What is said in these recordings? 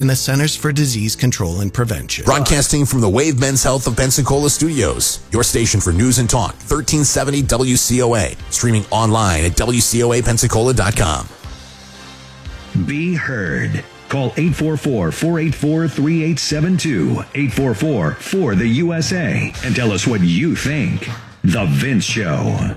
and the Centers for Disease Control and Prevention. Broadcasting from the Wave Men's Health of Pensacola studios, your station for news and talk, 1370 WCOA. Streaming online at WCOAPensacola.com. Be heard. Call 844-484-3872, 844-4-THE-USA, and tell us what you think. The Vince Show.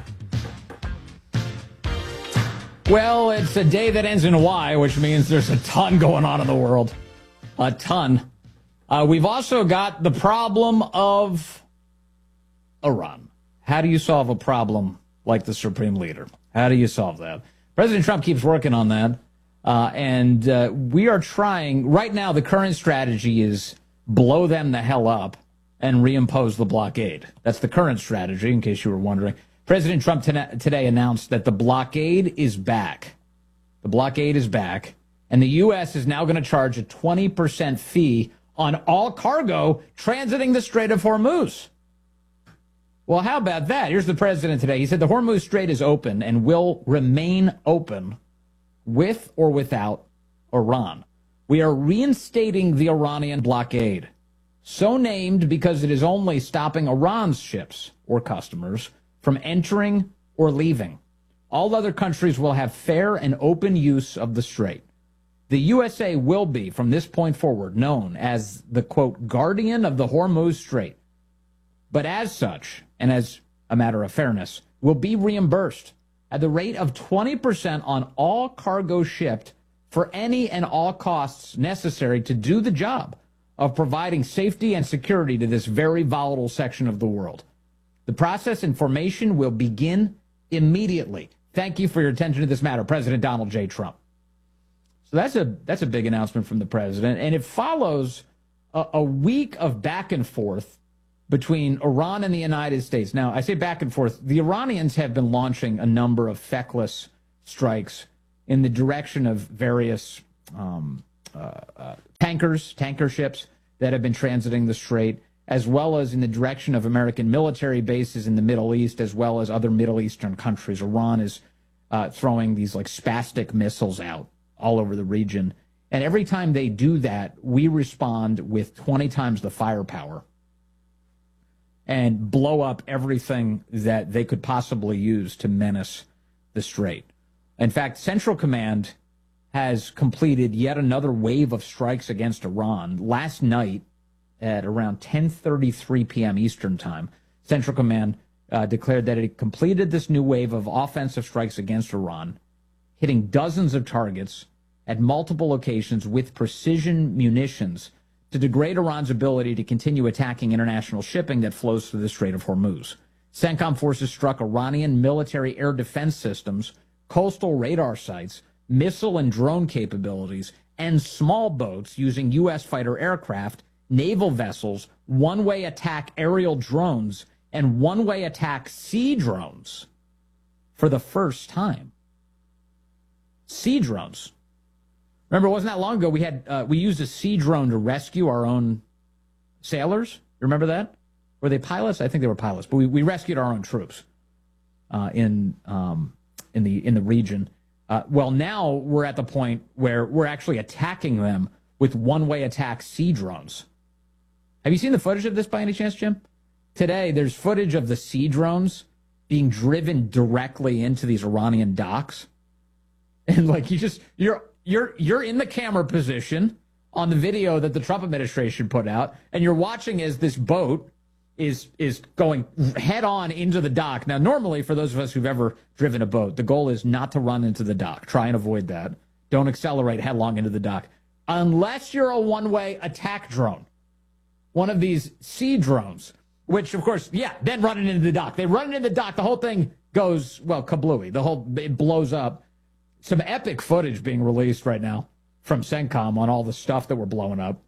Well, it's a day that ends in Y, which means there's a ton going on in the world. A ton. We've also got the problem of Iran. How do you solve a problem like the Supreme Leader? How do you solve that? President Trump keeps working on that. And we are trying. Right now, the current strategy is blow them the hell up and reimpose the blockade. That's the current strategy, in case you were wondering. President Trump today announced that the blockade is back. The blockade is back. And the U.S. is now going to charge a 20% fee on all cargo transiting the Strait of Hormuz. Well, how about that? Here's the president today. He said the Hormuz Strait is open and will remain open with or without Iran. We are reinstating the Iranian blockade, so named because it is only stopping Iran's ships or customers from entering or leaving. All other countries will have fair and open use of the strait. The USA will be, from this point forward, known as the, quote, guardian of the Hormuz Strait. But as such, and as a matter of fairness, will be reimbursed at the rate of 20% on all cargo shipped for any and all costs necessary to do the job of providing safety and security to this very volatile section of the world. The process and formation will begin immediately. Thank you for your attention to this matter, President Donald J. Trump. So that's a big announcement from the president, and it follows a week of back and forth between Iran and the United States. Now, I say back and forth. The Iranians have been launching a number of feckless strikes in the direction of various tanker ships that have been transiting the strait, as well as in the direction of American military bases in the Middle East, as well as other Middle Eastern countries. Iran is throwing these like spastic missiles out all over the region. And every time they do that, we respond with 20 times the firepower and blow up everything that they could possibly use to menace the strait. In fact, Central Command has completed yet another wave of strikes against Iran. Last night, at around 10:33 p.m. Eastern Time, Central Command declared that it completed this new wave of offensive strikes against Iran, hitting dozens of targets at multiple locations with precision munitions to degrade Iran's ability to continue attacking international shipping that flows through the Strait of Hormuz. CENTCOM forces struck Iranian military air defense systems, coastal radar sites, missile and drone capabilities, and small boats using U.S. fighter aircraft, naval vessels, one-way attack aerial drones, and one-way attack sea drones for the first time. Sea drones. Remember, it wasn't that long ago we used a sea drone to rescue our own sailors. You remember that? Were they pilots? I think they were pilots. But we rescued our own troops in the region. Well, now we're at the point where we're actually attacking them with one-way attack sea drones. Have you seen the footage of this by any chance, Jim? Today, there's footage of the sea drones being driven directly into these Iranian docks. And like you're in the camera position on the video that the Trump administration put out, and you're watching as this boat is going head on into the dock. Now, normally, for those of us who've ever driven a boat, the goal is not to run into the dock. Try and avoid that. Don't accelerate headlong into the dock. Unless you're a one-way attack drone, one of these sea drones, which, of course, then running into the dock. They run into the dock. The whole thing goes, well, kablooey. It blows up. Some epic footage being released right now from CENTCOM on all the stuff that we're blowing up.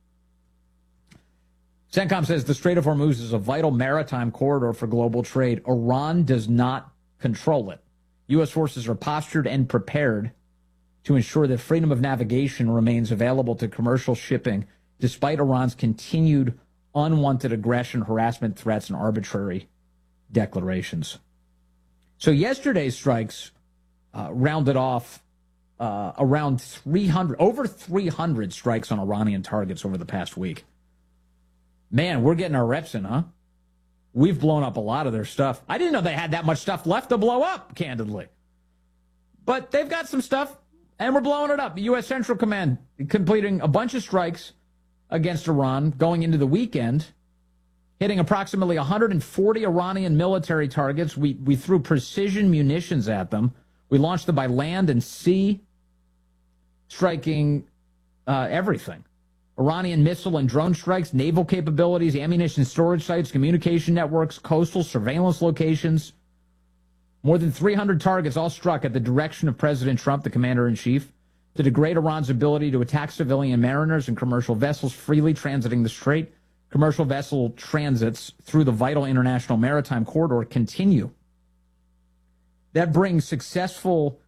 CENTCOM says the Strait of Hormuz is a vital maritime corridor for global trade. Iran does not control it. U.S. forces are postured and prepared to ensure that freedom of navigation remains available to commercial shipping, despite Iran's continued unwanted aggression, harassment, threats, and arbitrary declarations. So yesterday's strikes rounded off around 300, over 300 strikes on Iranian targets over the past week. Man, we're getting our reps in, huh? We've blown up a lot of their stuff. I didn't know they had that much stuff left to blow up, candidly. But they've got some stuff, and we're blowing it up. The U.S. Central Command completing a bunch of strikes against Iran going into the weekend, hitting approximately 140 Iranian military targets. We threw precision munitions at them. We launched them by land and sea, striking everything. Iranian missile and drone strikes, naval capabilities, ammunition storage sites, communication networks, coastal surveillance locations. More than 300 targets all struck at the direction of President Trump, the commander-in-chief, to degrade Iran's ability to attack civilian mariners and commercial vessels freely transiting the Strait. Commercial vessel transits through the vital international maritime corridor continue. That brings successful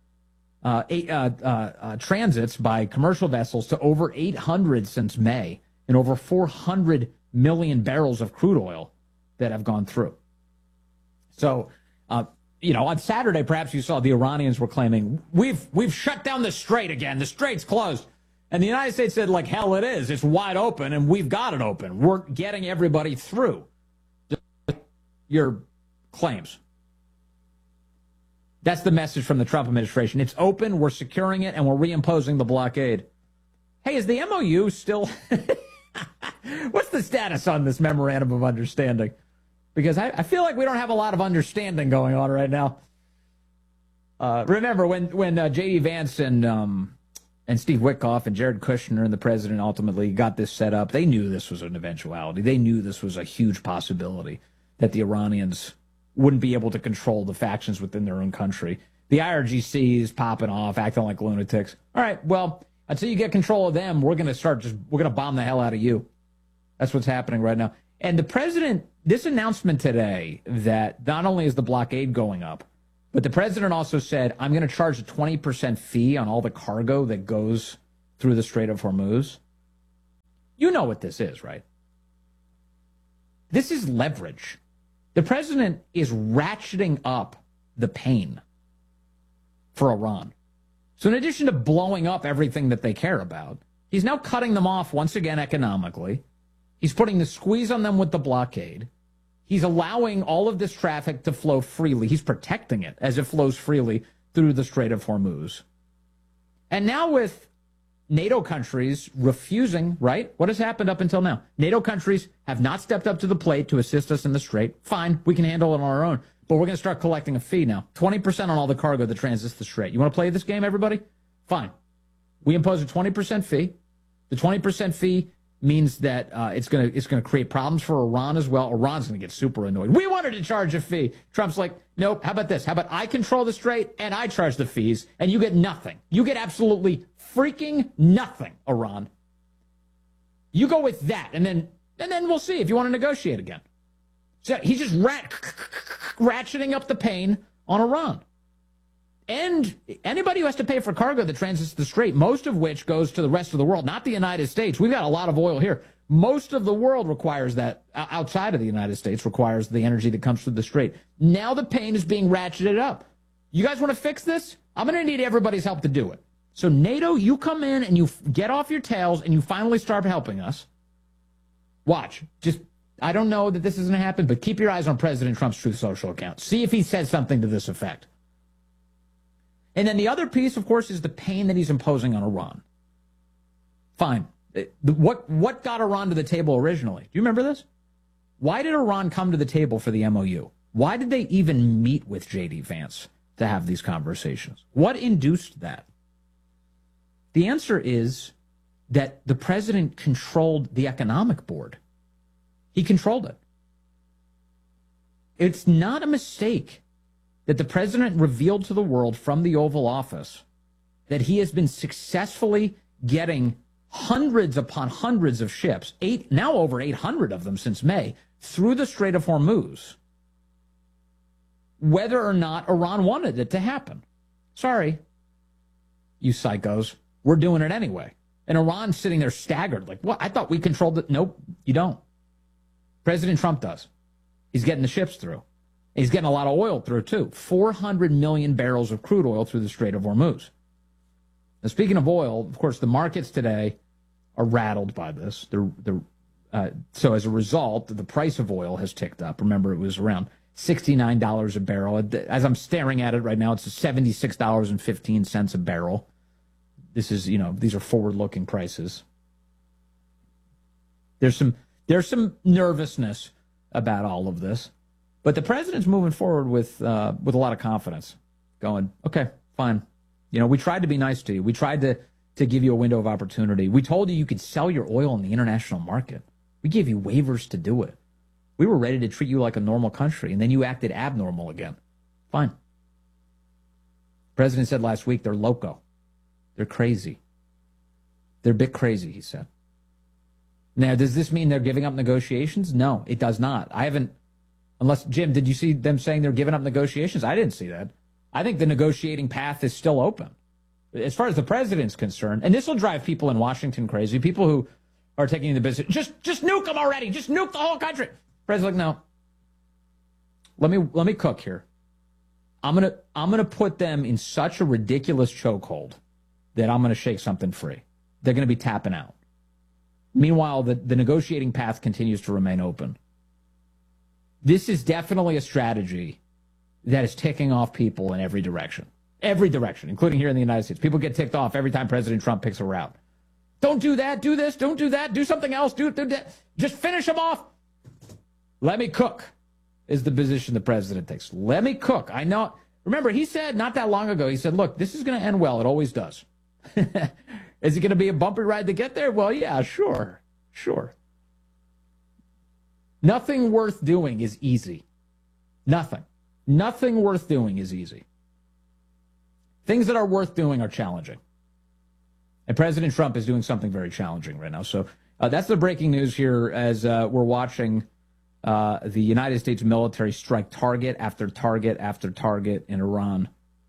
transits by commercial vessels to over 800 since May, and over 400 million barrels of crude oil that have gone through. So, on Saturday, perhaps you saw the Iranians were claiming, we've shut down the Strait again. The Strait's closed. And the United States said, like, hell it is. It's wide open, and we've got it open. We're getting everybody through. Your claims. That's the message from the Trump administration. It's open, we're securing it, and we're reimposing the blockade. Hey, is the MOU still... What's the status on this memorandum of understanding? Because I feel like we don't have a lot of understanding going on right now. Remember, when J.D. Vance and Steve Witkoff and Jared Kushner and the president ultimately got this set up, they knew this was an eventuality. They knew this was a huge possibility, that the Iranians wouldn't be able to control the factions within their own country. The IRGC is popping off, acting like lunatics. All right, well, until you get control of them, we're going to bomb the hell out of you. That's what's happening right now. And the president, this announcement today that not only is the blockade going up, but the president also said, I'm going to charge a 20% fee on all the cargo that goes through the Strait of Hormuz. You know what this is, right? This is leverage. The president is ratcheting up the pain for Iran. So in addition to blowing up everything that they care about, he's now cutting them off once again economically. He's putting the squeeze on them with the blockade. He's allowing all of this traffic to flow freely. He's protecting it as it flows freely through the Strait of Hormuz. And now with NATO countries refusing, right? What has happened up until now? NATO countries have not stepped up to the plate to assist us in the Strait. Fine, we can handle it on our own. But we're going to start collecting a fee now. 20% on all the cargo that transits the Strait. You want to play this game, everybody? Fine. We impose a 20% fee. The 20% fee means that it's going to create problems for Iran as well. Iran's going to get super annoyed. We wanted to charge a fee. Trump's like, nope, how about this? How about I control the Strait and I charge the fees and you get nothing. You get absolutely freaking nothing, Iran. You go with that, and then we'll see if you want to negotiate again. So he's just ratcheting up the pain on Iran. And anybody who has to pay for cargo that transits the Strait, most of which goes to the rest of the world, not the United States. We've got a lot of oil here. Most of the world requires that, outside of the United States, requires the energy that comes through the Strait. Now the pain is being ratcheted up. You guys want to fix this? I'm going to need everybody's help to do it. So NATO, you come in and you get off your tails and you finally start helping us. Watch. I don't know that this is going to happen, but keep your eyes on President Trump's Truth Social account. See if he says something to this effect. And then the other piece, of course, is the pain that he's imposing on Iran. Fine. What got Iran to the table originally? Do you remember this? Why did Iran come to the table for the MOU? Why did they even meet with J.D. Vance to have these conversations? What induced that? The answer is that the president controlled the economic board. He controlled it. It's not a mistake that the president revealed to the world from the Oval Office that he has been successfully getting hundreds upon hundreds of ships, now over 800 of them since May, through the Strait of Hormuz, whether or not Iran wanted it to happen. Sorry, you psychos. We're doing it anyway. And Iran's sitting there staggered, like, what? I thought we controlled it. Nope, you don't. President Trump does. He's getting the ships through. He's getting a lot of oil through, too. 400 million barrels of crude oil through the Strait of Hormuz. Now, speaking of oil, of course, the markets today are rattled by this. So as a result, the price of oil has ticked up. Remember, it was around $69 a barrel. As I'm staring at it right now, it's $76.15 a barrel. This is, these are forward-looking prices. There's some nervousness about all of this, but the president's moving forward with a lot of confidence, going, okay, fine. We tried to be nice to you. We tried to give you a window of opportunity. We told you could sell your oil in the international market. We gave you waivers to do it. We were ready to treat you like a normal country, and then you acted abnormal again. Fine. The president said last week they're loco. They're crazy. They're a bit crazy, he said. Now, does this mean they're giving up negotiations? No, it does not. I haven't, unless, Jim, did you see them saying they're giving up negotiations? I didn't see that. I think the negotiating path is still open. As far as the president's concerned, and this will drive people in Washington crazy, people who are taking the business, just nuke them already, just nuke the whole country. President's like, no. Let me cook here. I'm gonna put them in such a ridiculous chokehold that I'm gonna shake something free. They're gonna be tapping out. Meanwhile, the negotiating path continues to remain open. This is definitely a strategy that is ticking off people in every direction, including here in the United States. People get ticked off every time President Trump picks a route. Don't do that, do this, don't do that, do something else, do that. Just finish them off. Let me cook is the position the president takes. Let me cook. I know. Remember, he said not that long ago, he said, look, this is going to end well. It always does. Is it going to be a bumpy ride to get there? Well, yeah, sure. Nothing worth doing is easy. Nothing worth doing is easy. Things that are worth doing are challenging. And President Trump is doing something very challenging right now. So that's the breaking news here as we're watching the United States military strike target after target after target in Iran.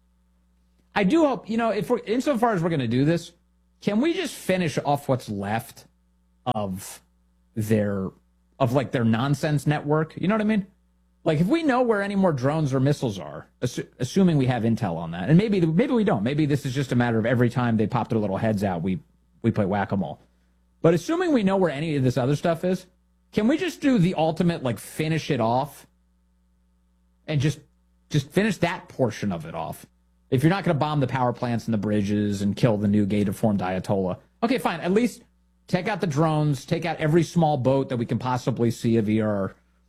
I do hope, if we're, insofar as we're going to do this, can we just finish off what's left of their nonsense network? You know what I mean? Like, if we know where any more drones or missiles are, assuming we have intel on that, and maybe we don't. Maybe this is just a matter of every time they pop their little heads out, we play whack-a-mole. But assuming we know where any of this other stuff is, can we just do the ultimate, finish it off and just finish that portion of it off? If you're not going to bomb the power plants and the bridges and kill the new gay-deformed Ayatollah, okay, fine. At least take out the drones, take out every small boat that we can possibly see via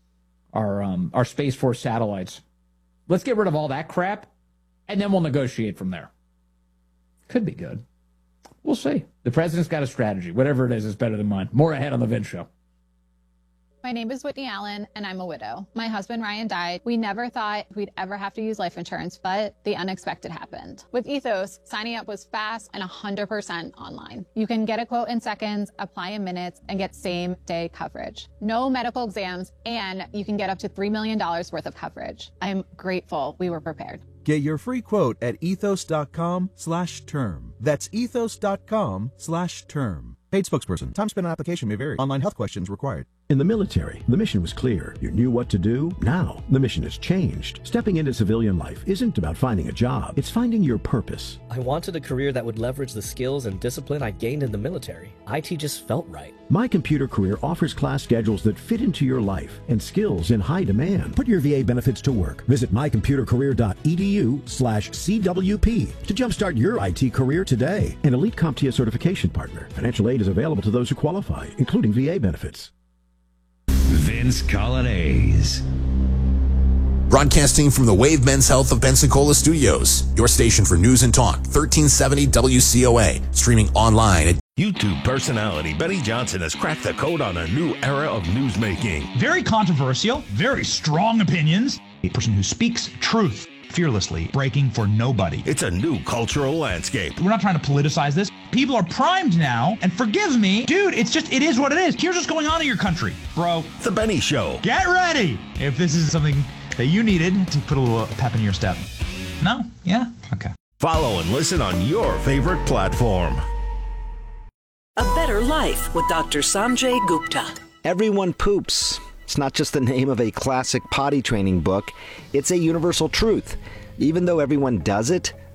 our Space Force satellites. Let's get rid of all that crap, and then we'll negotiate from there. Could be good. We'll see. The president's got a strategy. Whatever it is better than mine. More ahead on the Vince Show. My name is Whitney Allen, and I'm a widow. My husband, Ryan, died. We never thought we'd ever have to use life insurance, but the unexpected happened. With Ethos, signing up was fast and 100% online. You can get a quote in seconds, apply in minutes, and get same-day coverage. No medical exams, and you can get up to $3 million worth of coverage. I'm grateful we were prepared. Get your free quote at ethos.com/term. That's ethos.com/term. Paid spokesperson. Time spent on application may vary. Online health questions required. In the military, the mission was clear. You knew what to do. Now, the mission has changed. Stepping into civilian life isn't about finding a job. It's finding your purpose. I wanted a career that would leverage the skills and discipline I gained in the military. IT just felt right. My Computer Career offers class schedules that fit into your life and skills in high demand. Put your VA benefits to work. Visit mycomputercareer.edu/CWP to jumpstart your IT career today. An elite CompTIA certification partner. Financial aid is available to those who qualify, including VA benefits. Vince Coglianese. Broadcasting from the Wave Men's Health of Pensacola Studios, your station for news and talk, 1370 WCOA, streaming online at YouTube personality Benny Johnson has cracked the code on a new era of newsmaking. Very controversial, very strong opinions. A person who speaks truth fearlessly, breaking for nobody. It's a new cultural landscape. We're not trying to politicize this. People are primed now, and forgive me, dude, it is what it is. Here's what's going on in your country, bro. The Benny Show. Get ready if this is something that you needed to put a little pep in your step. No? Yeah? Okay. Follow and listen on your favorite platform. A Better Life with Dr. Sanjay Gupta. Everyone poops. It's not just the name of a classic potty training book. It's a universal truth. Even though everyone does it,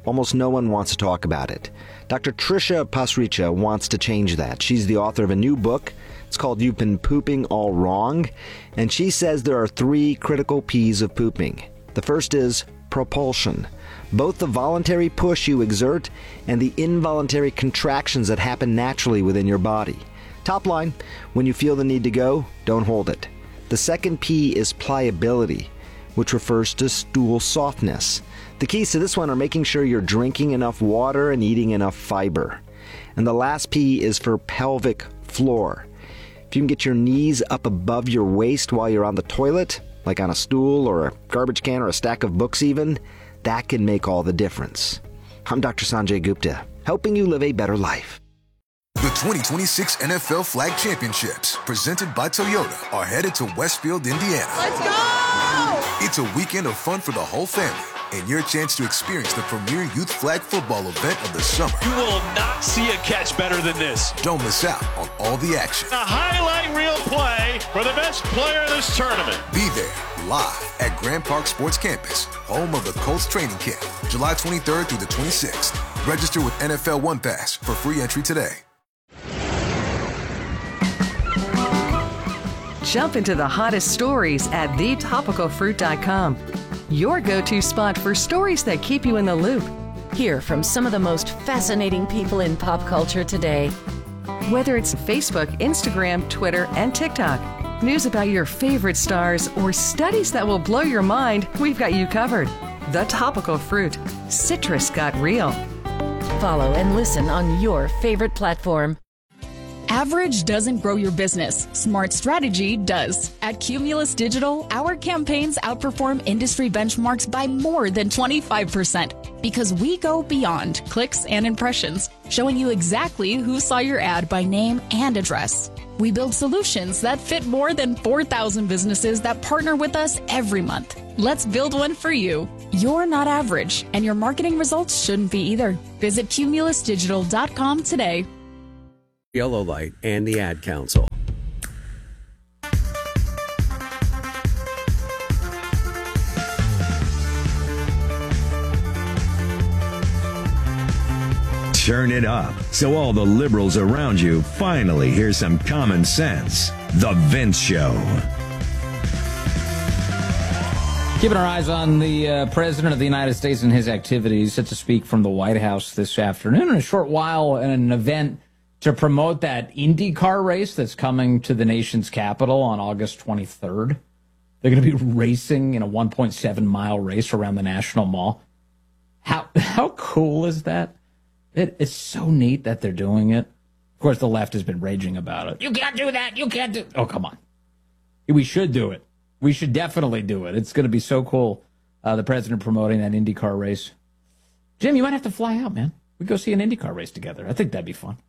almost no one wants to talk about it. Dr. Tricia Pasricha wants to change that. She's the author of a new book. It's called You've Been Pooping All Wrong. And she says there are 3 critical P's of pooping. The first is propulsion. Both the voluntary push you exert and the involuntary contractions that happen naturally within your body. Top line, when you feel the need to go, don't hold it. The second P is pliability, which refers to stool softness. The keys to this one are making sure you're drinking enough water and eating enough fiber. And the last P is for pelvic floor. If you can get your knees up above your waist while you're on the toilet, like on a stool or a garbage can or a stack of books even, that can make all the difference. I'm Dr. Sanjay Gupta, helping you live a better life. The 2026 NFL Flag Championships, presented by Toyota, are headed to Westfield, Indiana. Let's go! It's a weekend of fun for the whole family, and your chance to experience the premier youth flag football event of the summer. You will not see a catch better than this. Don't miss out on all the action. A highlight reel play for the best player in this tournament. Be there, live at Grand Park Sports Campus, home of the Colts training camp, July 23rd through the 26th. Register with NFL One Pass for free entry today. Jump into the hottest stories at thetopicalfruit.com. Your go-to spot for stories that keep you in the loop. Hear from some of the most fascinating people in pop culture today. Whether it's Facebook, Instagram, Twitter, and TikTok, news about your favorite stars, or studies that will blow your mind, we've got you covered. The Topical Fruit. Citrus got real. Follow and listen on your favorite platform. Average doesn't grow your business. Smart strategy does. At Cumulus Digital, our campaigns outperform industry benchmarks by more than 25% because we go beyond clicks and impressions, showing you exactly who saw your ad by name and address. We build solutions that fit more than 4,000 businesses that partner with us every month. Let's build one for you. You're not average, and your marketing results shouldn't be either. Visit cumulusdigital.com today. Yellow Light and the Ad Council. Turn it up so all the liberals around you finally hear some common sense. The Vince Show. Keeping our eyes on the President of the United States and his activities, set to speak from the White House this afternoon in a short while in an event to promote that IndyCar race that's coming to the nation's capital on August 23rd. They're going to be racing in a 1.7-mile race around the National Mall. How cool is that? It's so neat that they're doing it. Of course, the left has been raging about it. You can't do that. You can't do... Oh, come on. We should do it. We should definitely do it. It's going to be so cool, the president promoting that IndyCar race. Jim, you might have to fly out, man. We go see an IndyCar race together. I think that'd be fun.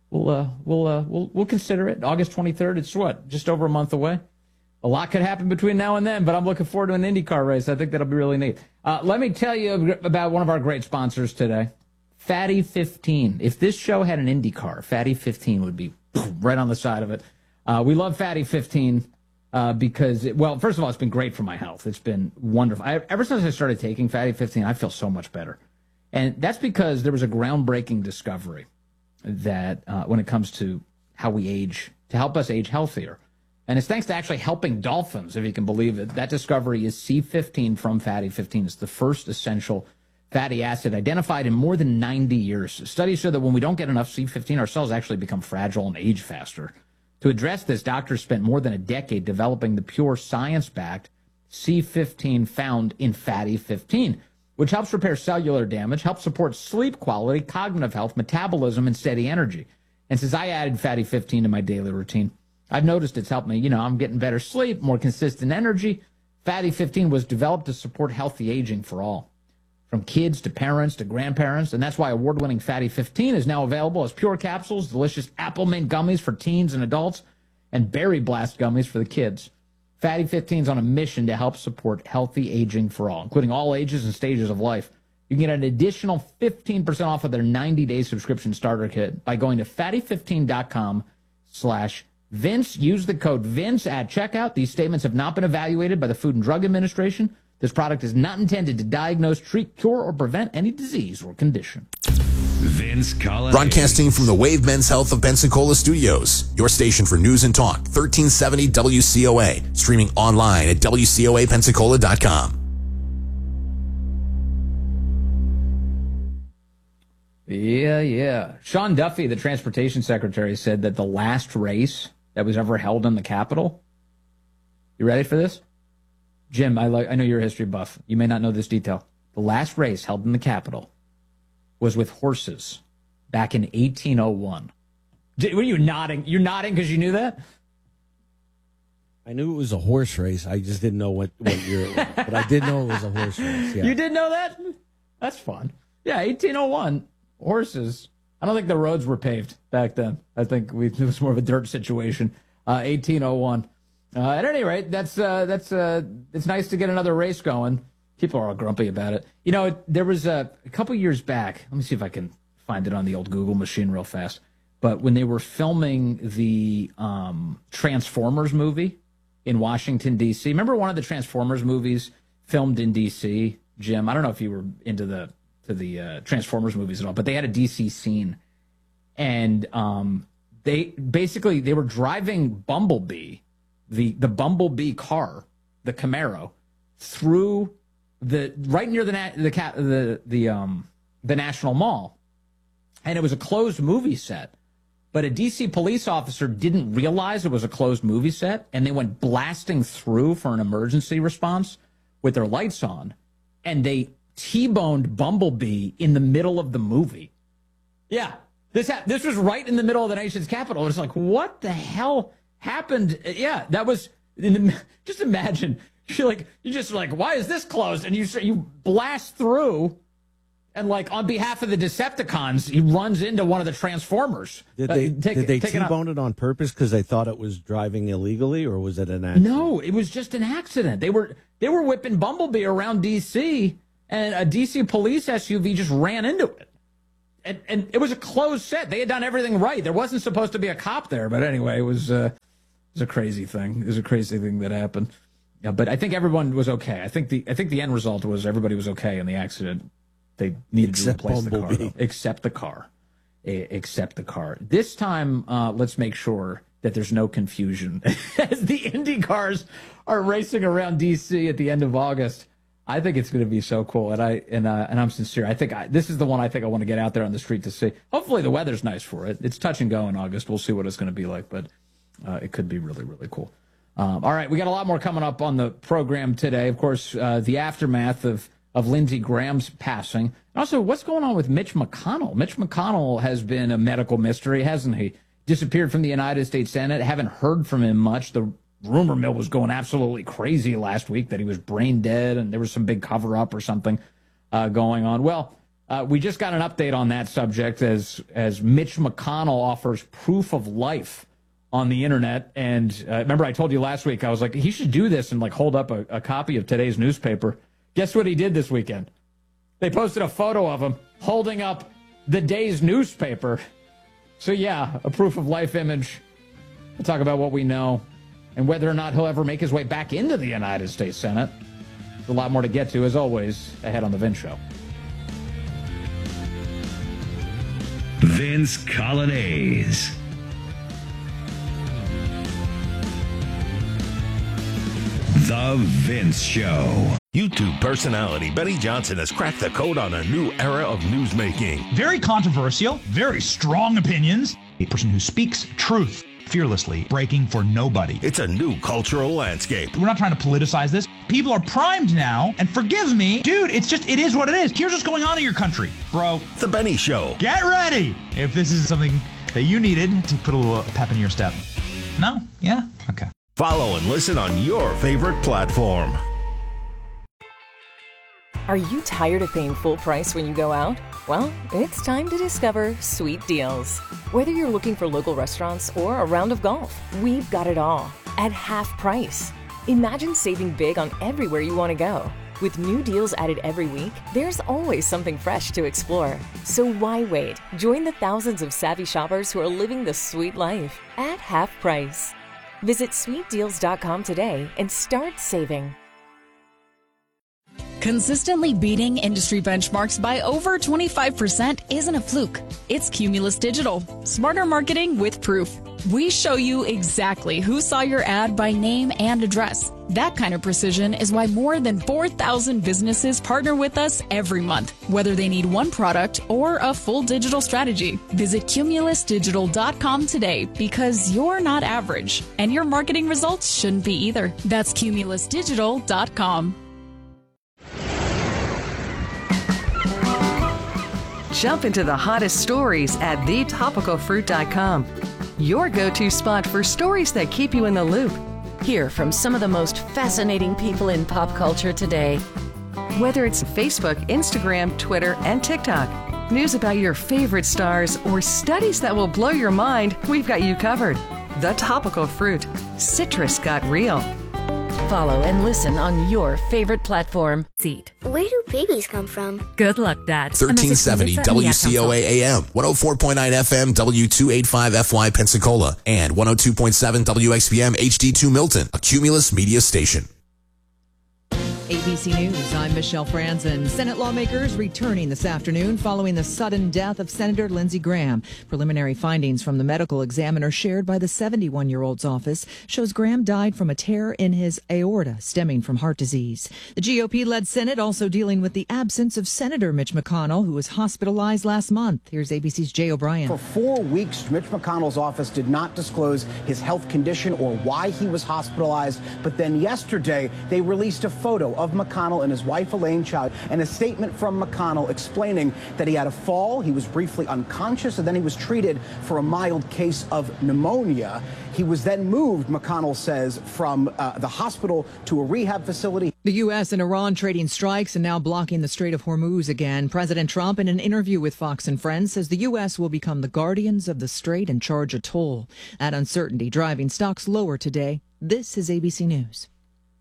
We'll consider it. August 23rd. It's what? Just over a month away. A lot could happen between now and then, but I'm looking forward to an IndyCar race. I think that'll be really neat. Let me tell you about one of our great sponsors today, Fatty 15. If this show had an IndyCar, Fatty 15 would be right on the side of it. We love Fatty 15 because, first of all, it's been great for my health. It's been wonderful. Ever since I started taking Fatty 15, I feel so much better. And that's because there was a groundbreaking discovery that when it comes to how we age, to help us age healthier. And it's thanks to actually helping dolphins, if you can believe it. That discovery is C15 from Fatty 15. It's the first essential fatty acid identified in more than 90 years. Studies show that when we don't get enough C15, our cells actually become fragile and age faster. To address this, doctors spent more than a decade developing the pure science-backed C15 found in Fatty 15, which helps repair cellular damage, helps support sleep quality, cognitive health, metabolism, and steady energy. And since I added Fatty 15 to my daily routine, I've noticed it's helped me. I'm getting better sleep, more consistent energy. Fatty 15 was developed to support healthy aging for all, from kids to parents to grandparents, and that's why award-winning Fatty 15 is now available as pure capsules, delicious apple mint gummies for teens and adults, and berry blast gummies for the kids. Fatty 15 is on a mission to help support healthy aging for all, including all ages and stages of life. You can get an additional 15% off of their 90-day subscription starter kit by going to fatty15.com/Vince. Use the code Vince at checkout. These statements have not been evaluated by the Food and Drug Administration. This product is not intended to diagnose, treat, cure, or prevent any disease or condition. Vince Colonnese. Broadcasting from the Wave Men's Health of Pensacola Studios, your station for news and talk, 1370 WCOA, streaming online at WCOAPensacola.com. Yeah. Sean Duffy, the transportation secretary, said that the last race that was ever held in the Capitol. You ready for this? Jim, I know you're a history buff. You may not know this detail. The last race held in the Capitol was with horses back in 1801. What are you nodding? You're nodding because you knew that? I knew it was a horse race. I just didn't know what year it was. But I did know it was a horse race. Yeah. You did know that? That's fun. Yeah, 1801. Horses. I don't think the roads were paved back then. I think it was more of a dirt situation. 1801. At any rate, it's nice to get another race going. People are all grumpy about it. You know, there was a couple years back. Let me see if I can find it on the old Google machine real fast. But when they were filming the Transformers movie in Washington, D.C., remember one of the Transformers movies filmed in D.C., Jim? I don't know if you were into the Transformers movies at all, but they had a DC scene, and they were driving Bumblebee, the Bumblebee car, the Camaro, through right near the National Mall, and it was a closed movie set, but a DC police officer didn't realize it was a closed movie set, and they went blasting through for an emergency response with their lights on, and they T-boned Bumblebee in the middle of the movie. Yeah, this was right in the middle of the nation's capital. It's like, what the hell happened? Yeah, that was just imagine. You're just like, why is this closed? And you blast through, and like on behalf of the Decepticons, he runs into one of the Transformers. Did they T-bone it on purpose because they thought it was driving illegally, or was it an accident? No, it was just an accident. They were whipping Bumblebee around D.C., and a D.C. police SUV just ran into it. And it was a closed set. They had done everything right. There wasn't supposed to be a cop there. But anyway, it was a crazy thing. It was a crazy thing that happened. Yeah, but I think everyone was okay. I think the end result was everybody was okay in the accident. They needed to replace the car, though. Except the car. This time, let's make sure that there's no confusion. As the Indy cars are racing around D.C. at the end of August, I think it's going to be so cool, and I'm sincere. This is the one I think I want to get out there on the street to see. Hopefully the weather's nice for it. It's touch and go in August. We'll see what it's going to be like, but it could be really, really cool. All right, we got a lot more coming up on the program today. Of course, the aftermath of Lindsey Graham's passing. And also, what's going on with Mitch McConnell? Mitch McConnell has been a medical mystery, hasn't he? Disappeared from the United States Senate. Haven't heard from him much. The rumor mill was going absolutely crazy last week that he was brain dead and there was some big cover-up or something going on. Well, we just got an update on that subject as Mitch McConnell offers proof of life on the internet. And remember, I told you last week, I was like, he should do this and like hold up a copy of today's newspaper. Guess what he did this weekend? They posted a photo of him holding up the day's newspaper. So yeah, a proof of life image. We'll talk about what we know and whether or not he'll ever make his way back into the United States Senate. There's a lot more to get to, as always, ahead on The Vince Show. Vince Colonnese. The Vince Show. YouTube personality Benny Johnson has cracked the code on a new era of newsmaking. Very controversial, very strong opinions. A person who speaks truth fearlessly, breaking for nobody. It's a new cultural landscape. We're not trying to politicize this. People are primed now, and forgive me, dude, it is what it is. Here's what's going on in your country, bro. The Benny Show. Get ready if this is something that you needed to put a little pep in your step. No? Yeah? Okay. Follow and listen on your favorite platform. Are you tired of paying full price when you go out? Well, it's time to discover Sweet Deals. Whether you're looking for local restaurants or a round of golf, we've got it all at half price. Imagine saving big on everywhere you want to go. With new deals added every week, there's always something fresh to explore. So why wait? Join the thousands of savvy shoppers who are living the sweet life at half price. Visit sweetdeals.com today and start saving. Consistently beating industry benchmarks by over 25% isn't a fluke. It's Cumulus Digital. Smarter marketing with proof. We show you exactly who saw your ad by name and address. That kind of precision is why more than 4,000 businesses partner with us every month, whether they need one product or a full digital strategy. Visit cumulusdigital.com today because you're not average, and your marketing results shouldn't be either. That's cumulusdigital.com. Jump into the hottest stories at thetopicalfruit.com. Your go-to spot for stories that keep you in the loop. Hear from some of the most fascinating people in pop culture today. Whether it's Facebook, Instagram, Twitter, and TikTok, news about your favorite stars, or studies that will blow your mind, we've got you covered. The Topical Fruit. Citrus got real. Follow and listen on your favorite platform. Seat. Where do babies come from? Good luck, Dad. 1370 WCOA AM, 104.9 FM, W285FY Pensacola, and 102.7 WXPM HD2 Milton, a Cumulus media station. ABC News, I'm Michelle Franzen. Senate lawmakers returning this afternoon following the sudden death of Senator Lindsey Graham. Preliminary findings from the medical examiner shared by the 71-year-old's office shows Graham died from a tear in his aorta stemming from heart disease. The GOP-led Senate also dealing with the absence of Senator Mitch McConnell, who was hospitalized last month. Here's ABC's Jay O'Brien. For 4 weeks, Mitch McConnell's office did not disclose his health condition or why he was hospitalized. But then yesterday, they released a photo of McConnell and his wife Elaine Chao, and a statement from McConnell explaining that he had a fall, he was briefly unconscious, and then he was treated for a mild case of pneumonia. He was then moved, McConnell says, from the hospital to a rehab facility. The U.S. and Iran trading strikes and now blocking the Strait of Hormuz again. President Trump, in an interview with Fox and Friends, says the U.S. will become the guardians of the strait and charge a toll. That uncertainty driving stocks lower today. This is ABC News.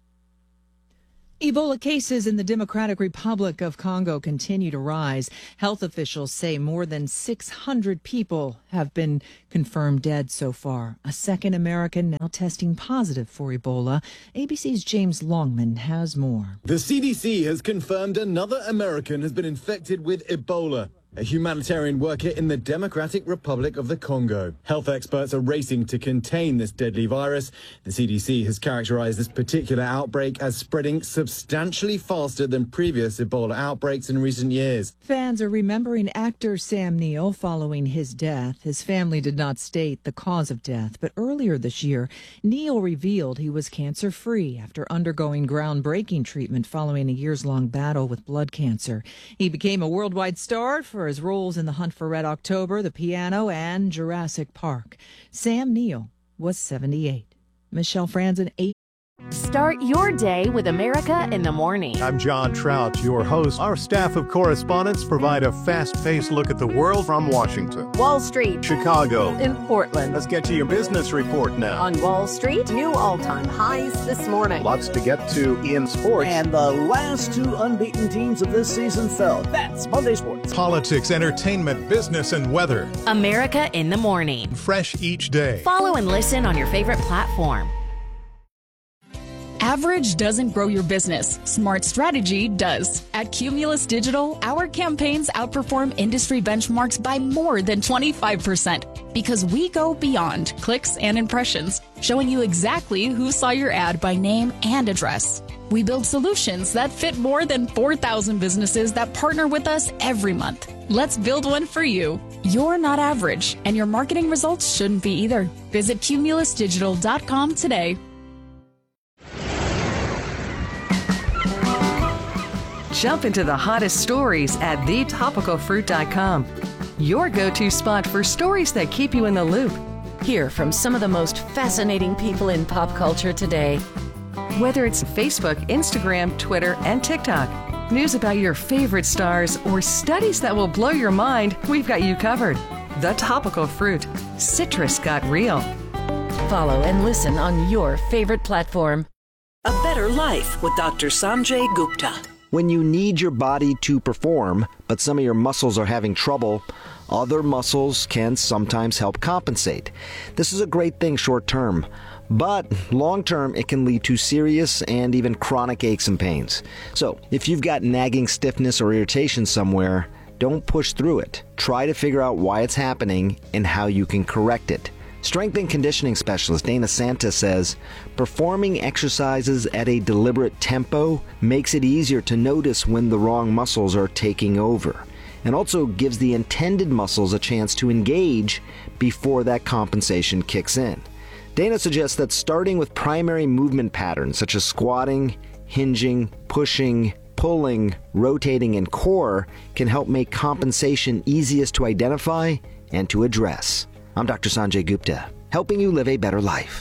Ebola cases in the Democratic Republic of Congo continue to rise. Health officials say more than 600 people have been confirmed dead so far. A second American now testing positive for Ebola. ABC's James Longman has more. The CDC has confirmed another American has been infected with Ebola, a humanitarian worker in the Democratic Republic of the Congo. Health experts are racing to contain this deadly virus. The CDC has characterized this particular outbreak as spreading substantially faster than previous Ebola outbreaks in recent years. Fans are remembering actor Sam Neill following his death. His family did not state the cause of death, but earlier this year, Neill revealed he was cancer-free after undergoing groundbreaking treatment following a years-long battle with blood cancer. He became a worldwide star for his roles in The Hunt for Red October, The Piano, and Jurassic Park. Sam Neill was 78. Michelle Franzen, 8. Start your day with America in the Morning. I'm John Trout, your host. Our staff of correspondents provide a fast-paced look at the world from Washington, Wall Street, Chicago, and Portland. Let's get to your business report now. On Wall Street, new all-time highs this morning. Lots to get to in sports. And the last 2 unbeaten teams of this season fell. That's Monday Sports. Politics, entertainment, business, and weather. America in the Morning. Fresh each day. Follow and listen on your favorite platform. Average doesn't grow your business. Smart strategy does. At Cumulus Digital, our campaigns outperform industry benchmarks by more than 25% because we go beyond clicks and impressions, showing you exactly who saw your ad by name and address. We build solutions that fit more than 4,000 businesses that partner with us every month. Let's build one for you. You're not average, and your marketing results shouldn't be either. Visit cumulusdigital.com today. Jump into the hottest stories at thetopicalfruit.com. Your go-to spot for stories that keep you in the loop. Hear from some of the most fascinating people in pop culture today. Whether it's Facebook, Instagram, Twitter, and TikTok, news about your favorite stars, or studies that will blow your mind, we've got you covered. The Topical Fruit. Citrus got real. Follow and listen on your favorite platform. A Better Life with Dr. Sanjay Gupta. When you need your body to perform, but some of your muscles are having trouble, Other muscles can sometimes help compensate. This is a great thing short term, but long term it can lead to serious and even chronic aches and pains. So if you've got nagging stiffness or irritation somewhere, don't push through it. Try to figure out why it's happening and how you can correct it. Strength and conditioning specialist Dana Santa says, performing exercises at a deliberate tempo makes it easier to notice when the wrong muscles are taking over, and also gives the intended muscles a chance to engage before that compensation kicks in. Dana suggests that starting with primary movement patterns such as squatting, hinging, pushing, pulling, rotating, and core can help make compensation easiest to identify and to address. I'm Dr. Sanjay Gupta, helping you live a better life.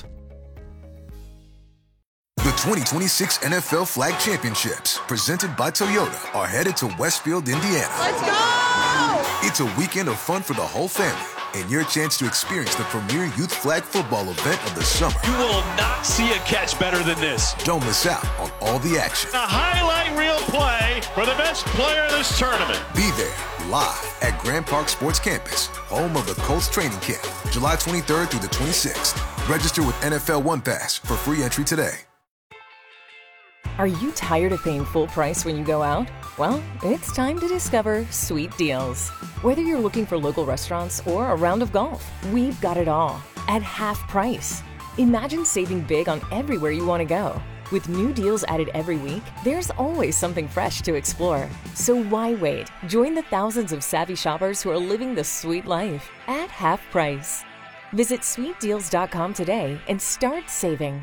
The 2026 NFL Flag Championships, presented by Toyota, are headed to Westfield, Indiana. Let's go! It's a weekend of fun for the whole family, and your chance to experience the premier youth flag football event of the summer. You will not see a catch better than this. Don't miss out on all the action. A highlight reel play for the best player of this tournament. Be there, live at Grand Park Sports Campus, home of the Colts training camp, July 23rd through the 26th. Register with NFL One Pass for free entry today. Are you tired of paying full price when you go out? Well, it's time to discover Sweet Deals. Whether you're looking for local restaurants or a round of golf, we've got it all at half price. Imagine saving big on everywhere you want to go. With new deals added every week, there's always something fresh to explore. So why wait? Join the thousands of savvy shoppers who are living the sweet life at half price. Visit sweetdeals.com today and start saving.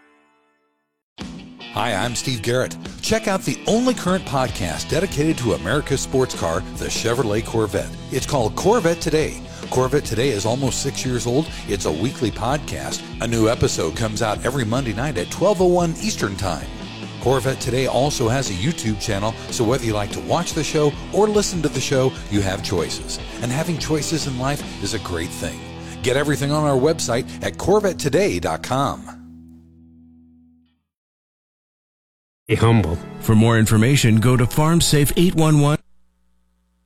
Hi, I'm Steve Garrett. Check out the only current podcast dedicated to America's sports car, the Chevrolet Corvette. It's called Corvette Today. Corvette Today is almost 6 years old. It's a weekly podcast. A new episode comes out every Monday night at 12:01 Eastern Time. Corvette Today also has a YouTube channel, so whether you like to watch the show or listen to the show, you have choices. And having choices in life is a great thing. Get everything on our website at CorvetteToday.com. Stay humble. For more information, go to FarmSafe811.